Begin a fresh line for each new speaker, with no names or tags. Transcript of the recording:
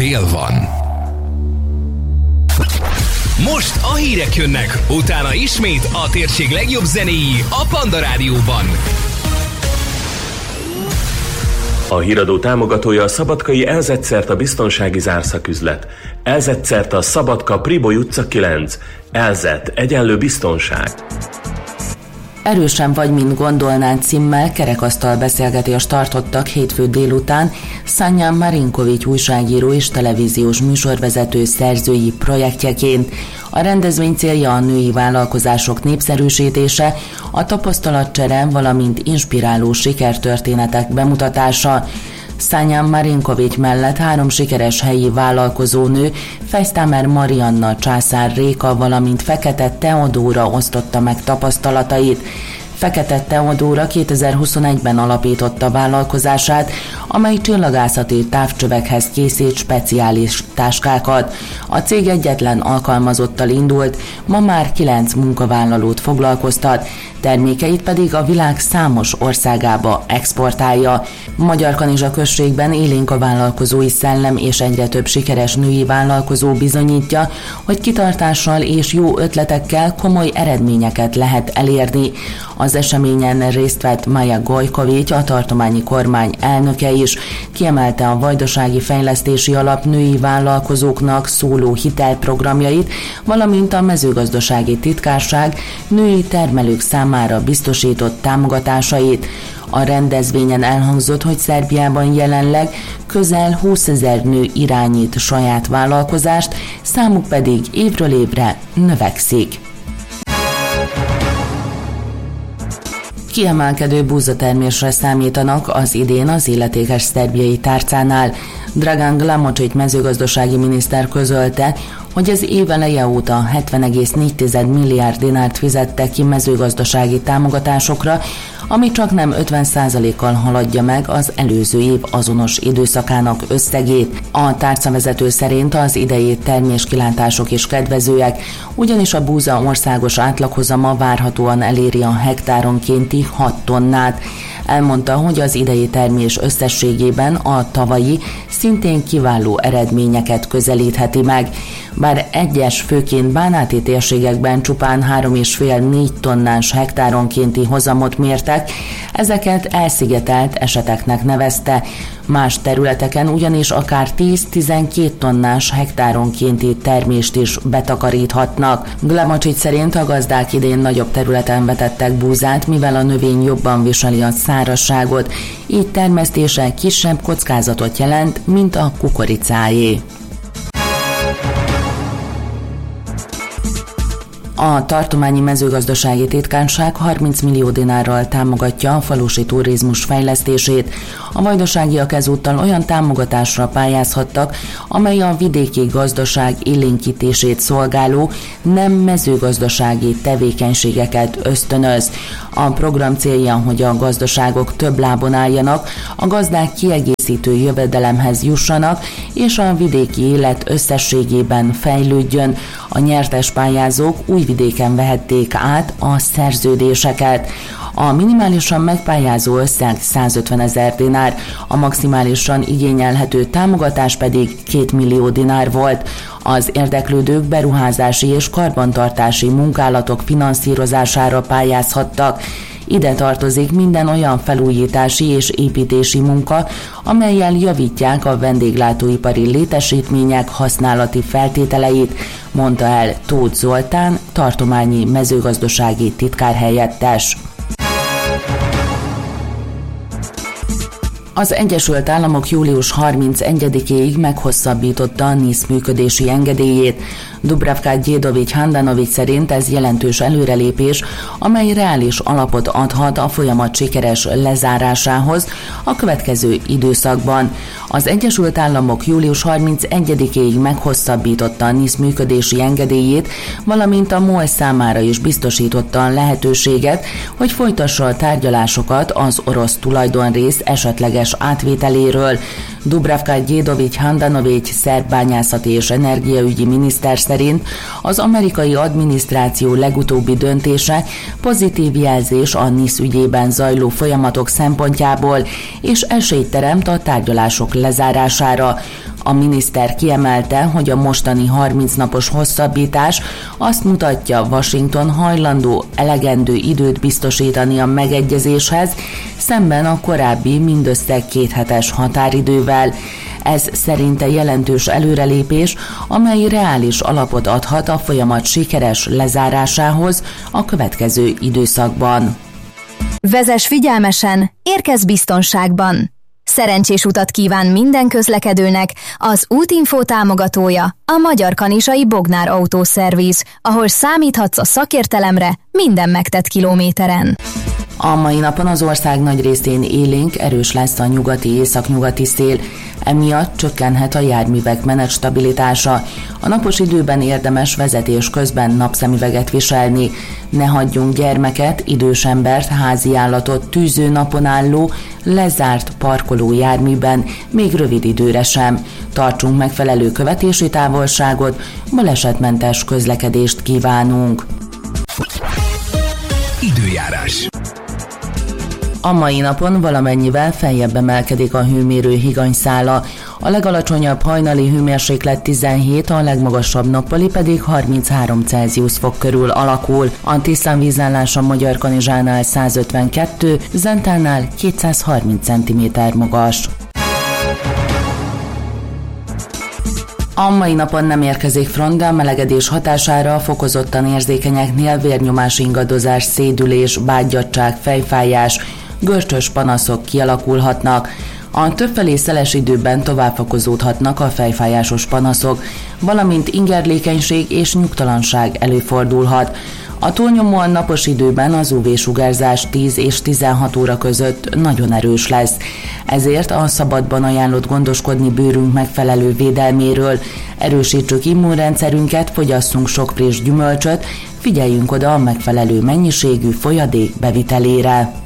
fél van. Most a hírek jönnek, utána ismét a térség legjobb zenéi a Panda Rádióban.
A híradó támogatója a szabadkai Elzett-Szerta biztonsági zárszaküzlet. Elzett-Szerta Szabadka Priboly utca 9. Elzett egyenlő biztonság.
Erősen vagy, mint gondolnád címmel kerekasztal beszélgetést tartottak hétfő délután Sanja Marinkovics újságíró és televíziós műsorvezető szerzői projektjeként. A rendezvény célja a női vállalkozások népszerűsítése, a tapasztalatcsere, valamint inspiráló sikertörténetek bemutatása. Sanja Marinkovics mellett 3 sikeres helyi vállalkozónő, Fejsztámer Marianna, Császár Réka, valamint Fekete Teodóra osztotta meg tapasztalatait. Fekete Teodóra 2021-ben alapította vállalkozását, amely csillagászati távcsövekhez készít speciális táskákat. A cég egyetlen alkalmazottal indult, ma már 9 munkavállalót foglalkoztat, termékeit pedig a világ számos országába exportálja. Magyarkanizsa községben élénk a vállalkozói szellem, és egyre több sikeres női vállalkozó bizonyítja, hogy kitartással és jó ötletekkel komoly eredményeket lehet elérni. Az eseményen részt vett Maja Gojkovics, a tartományi kormány elnöke is, kiemelte a Vajdasági Fejlesztési Alap női vállalkozóknak szóló hitelprogramjait, valamint a mezőgazdasági titkárság női termelők számára biztosított támogatásait. A rendezvényen elhangzott, hogy Szerbiában jelenleg közel 20 000 nő irányít saját vállalkozást, számuk pedig évről évre növekszik. Kiemelkedő búzatermésre számítanak az idén az illetékes szerbiai tárcánál. Dragan Glamocsics mezőgazdasági miniszter közölte, hogy az év eleje óta 70,4 milliárd dinárt fizettek ki mezőgazdasági támogatásokra, ami csak nem 50%-kal haladja meg az előző év azonos időszakának összegét. A tárcavezető szerint az idei terméskilátások is kedvezőek, ugyanis a búza országos átlaghozama várhatóan eléri a hektáronkénti 6 tonnát. Elmondta, hogy az idei termés összességében a tavalyi szintén kiváló eredményeket közelítheti meg. Bár egyes, főként bánáti térségekben csupán 3,5-4 tonnás hektáronkénti hozamot mértek, ezeket elszigetelt eseteknek nevezte. Más területeken ugyanis akár 10-12 tonnás hektáronkénti termést is betakaríthatnak. Glamocsics szerint a gazdák idén nagyobb területen vetettek búzát, mivel a növény jobban viseli a szárazságot, így termesztése kisebb kockázatot jelent, mint a kukoricáé. A tartományi mezőgazdasági titkárság 30 millió dinárral támogatja a falusi turizmus fejlesztését. A vajdaságiak ezúttal olyan támogatásra pályázhattak, amely a vidéki gazdaság élénkítését szolgáló nem mezőgazdasági tevékenységeket ösztönöz. A program célja, hogy a gazdaságok több lábon álljanak, a gazdák kiegészítő jövedelemhez jussanak, és a vidéki élet összességében fejlődjön. A nyertes pályázók Újvidéken vehették át a szerződéseket. A minimálisan megpályázó összeg 150 000 dinár, a maximálisan igényelhető támogatás pedig 2 millió dinár volt. Az érdeklődők beruházási és karbantartási munkálatok finanszírozására pályázhattak. Ide tartozik minden olyan felújítási és építési munka, amellyel javítják a vendéglátóipari létesítmények használati feltételeit, mondta el Tóth Zoltán, tartományi mezőgazdasági titkárhelyettes. Az Egyesült Államok július 31-éig meghosszabbította a NIS működési engedélyét. Dubravka Djedovic-Handanovic szerint ez jelentős előrelépés, amely reális alapot adhat a folyamat sikeres lezárásához a következő időszakban. Az Egyesült Államok július 31-éig meghosszabbította a NIS működési engedélyét, valamint a MOL számára is biztosította a lehetőséget, hogy folytassa a tárgyalásokat az orosz tulajdonrész esetleges átvételéről. Dubravka Djedovic-Handanovic szerb bányászati és energiaügyi miniszter szerint az amerikai adminisztráció legutóbbi döntése pozitív jelzés a NIS ügyében zajló folyamatok szempontjából, és esélyt teremt a tárgyalások lezárására. A miniszter kiemelte, hogy a mostani 30 napos hosszabbítás azt mutatja, Washington hajlandó elegendő időt biztosítani a megegyezéshez, szemben a korábbi mindössze 2 hetes határidővel. Ez szerinte jelentős előrelépés, amely reális alapot adhat a folyamat sikeres lezárásához a következő időszakban.
Vezess figyelmesen, érkezz biztonságban! Szerencsés utat kíván minden közlekedőnek az Útinfo támogatója, a Magyar Kanizsai Bognár Autószerviz, ahol számíthatsz a szakértelemre minden megtett kilométeren.
A mai napon az ország nagy részén élénk, erős lesz a nyugati-északnyugati szél, emiatt csökkenhet a járművek menetstabilitása. A napos időben érdemes vezetés közben napszemüveget viselni. Ne hagyjunk gyermeket, idős embert, házi állatot tűző napon álló, lezárt parkoló járműben, még rövid időre sem. Tartsunk megfelelő követési távolságot, balesetmentes közlekedést kívánunk.
Időjárás.
A mai napon valamennyivel feljebb emelkedik a hőmérő higanyszála. A legalacsonyabb hajnali hőmérséklet 17, a legmagasabb nappali pedig 33 Celsius fok körül alakul. A tisztánvízállás a Magyarkanizsánál 152, Zentánál 230 cm magas. A mai napon nem érkezik front, de a melegedés hatására fokozottan érzékenyeknél vérnyomás ingadozás, szédülés, bágyadtság, fejfájás, görcsös panaszok kialakulhatnak. A többfelé szeles időben továbbfokozódhatnak a fejfájásos panaszok, valamint ingerlékenység és nyugtalanság előfordulhat. A túlnyomóan napos időben az UV-sugárzás 10 és 16 óra között nagyon erős lesz. Ezért a szabadban ajánlott gondoskodni bőrünk megfelelő védelméről, erősítsük immunrendszerünket, fogyasszunk sok friss gyümölcsöt, figyeljünk oda a megfelelő mennyiségű folyadék bevitelére.